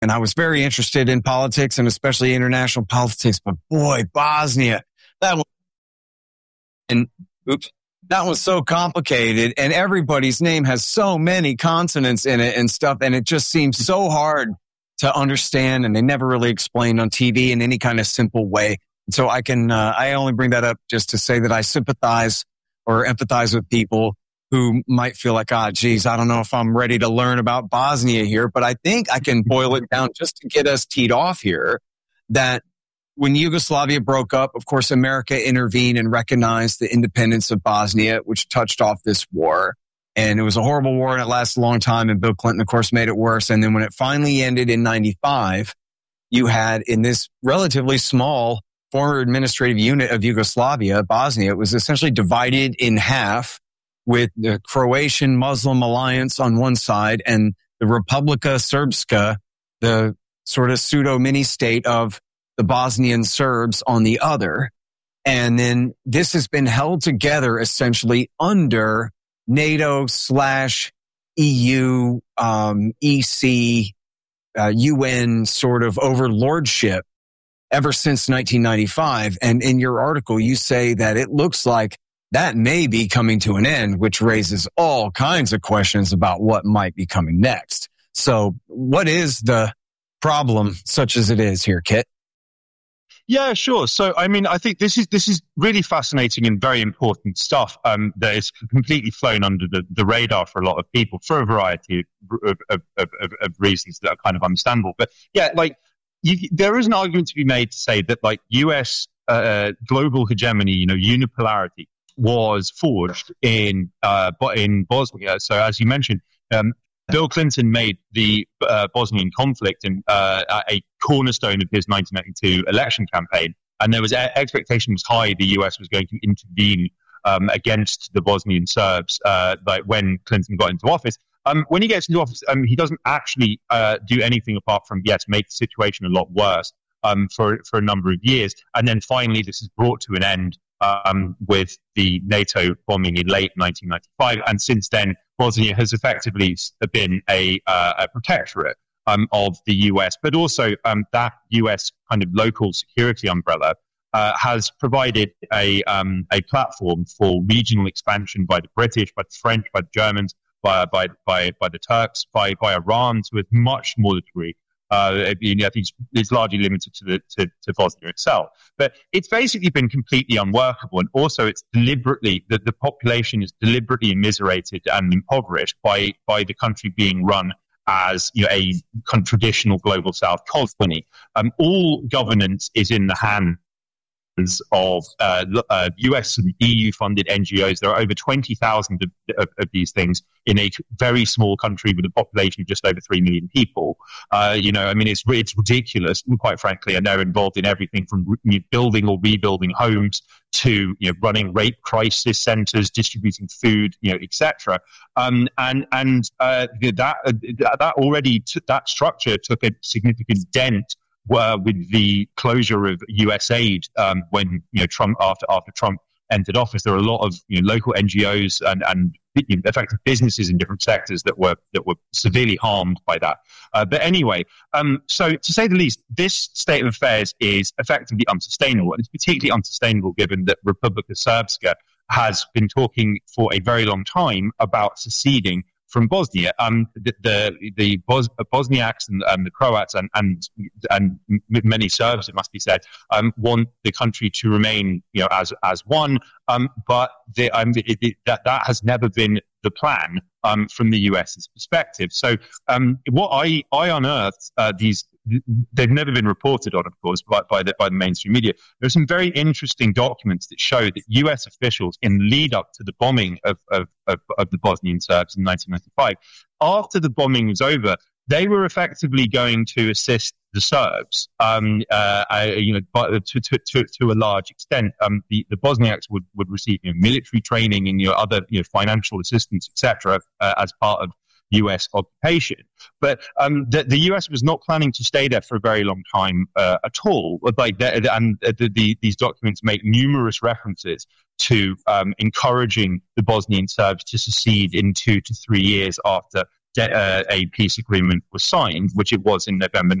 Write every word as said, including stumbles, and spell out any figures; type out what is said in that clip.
and I was very interested in politics and especially international politics. But boy, Bosnia, that was, and oops, that was so complicated, and everybody's name has so many consonants in it and stuff, and it just seems so hard to understand, and they never really explained on T V in any kind of simple way. So I can, uh, I only bring that up just to say that I sympathize or empathize with people who might feel like, ah, geez, I don't know if I'm ready to learn about Bosnia here, but I think I can boil it down just to get us teed off here that when Yugoslavia broke up, of course, America intervened and recognized the independence of Bosnia, which touched off this war. And it was a horrible war and it lasted a long time. And Bill Clinton, of course, made it worse. And then when it finally ended in ninety-five, you had in this relatively small former administrative unit of Yugoslavia, Bosnia, it was essentially divided in half with the Croatian Muslim alliance on one side and the Republika Srpska, the sort of pseudo mini state of the Bosnian Serbs on the other. And then this has been held together essentially under NATO slash E U, um, E C, uh, U N sort of overlordship ever since nineteen ninety-five. And in your article, you say that it looks like that may be coming to an end, which raises all kinds of questions about what might be coming next. So what is the problem such as it is here, Kit? Yeah, sure. So, I mean, I think this is this is really fascinating and very important stuff um, that is completely flown under the, the radar for a lot of people for a variety of, of, of, of reasons that are kind of understandable. But yeah, like you, there is an argument to be made to say that like U S uh, global hegemony, you know, unipolarity was forged in uh, in Bosnia. So, as you mentioned, um, Bill Clinton made the uh, Bosnian conflict and uh, a cornerstone of his nineteen ninety-two election campaign, and there was a- expectation was high the U S was going to intervene um, against the Bosnian Serbs, uh, like when Clinton got into office. Um, when he gets into office, um, he doesn't actually uh, do anything apart from yes, make the situation a lot worse um, for for a number of years, and then finally this is brought to an end um, with the NATO bombing in late nineteen ninety-five, and since then Bosnia has effectively been a, uh, a protectorate um, of the U S, but also um, that U S kind of local security umbrella uh, has provided a um, a platform for regional expansion by the British, by the French, by the Germans, by by by, by the Turks, by by Iran to a much smaller degree. Uh, I think it's, it's largely limited to, the, to, to Bosnia itself. But it's basically been completely unworkable, and also it's deliberately, the, the population is deliberately immiserated and impoverished by, by the country being run as, you know, a kind of traditional global south colony. Um, all governance is in the hands of uh, uh, U S and E U-funded N G Os. There are over twenty thousand of, of, of these things in a very small country with a population of just over three million people. Uh, you know, I mean, it's it's ridiculous, quite frankly, and they're involved in everything from re- building or rebuilding homes to, you know, running rape crisis centers, distributing food, you know, et cetera. Um, and and uh, that uh, that already t- that structure took a significant dent were with the closure of U S aid um, when, you know, Trump after after Trump entered office. There were a lot of, you know, local N G Os and and you know, effective businesses in different sectors that were that were severely harmed by that. Uh, but anyway, um, so to say the least, this state of affairs is effectively unsustainable, and it's particularly unsustainable given that Republika Srpska has been talking for a very long time about seceding from Bosnia. Um, the the, the Bos- Bosniaks and, and the Croats and, and and many Serbs, it must be said, um, want the country to remain, you know, as as one. Um, but the, um, it, it, that that has never been the plan um, from the U S's perspective. So um, what I I unearthed uh, these. They've never been reported on, of course, by, by the by the mainstream media. There are some very interesting documents that show that U S officials, in lead up to the bombing of of, of, of the Bosnian Serbs in nineteen ninety-five, after the bombing was over, they were effectively going to assist the Serbs, um, uh, I, you know, to, to, to, to a large extent. Um, the, the Bosniaks would, would receive, you know, military training and, you know, other, you know, financial assistance, et cetera, uh, as part of U S occupation. But um, the, the U S was not planning to stay there for a very long time uh, at all. Like, the, and the, the, these documents make numerous references to um, encouraging the Bosnian Serbs to secede in two to three years after de- uh, a peace agreement was signed, which it was in November